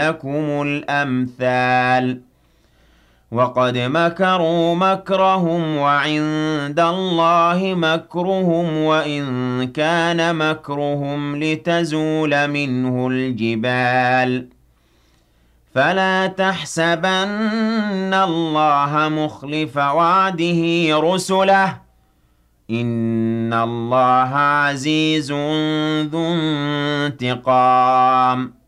لكم الأمثال وقد مكروا مكرهم وعند الله مكرهم وإن كان مكرهم لتزول منه الجبال فلا تحسبن الله مخلف وعده رسله إن الله عزيز ذو انتقام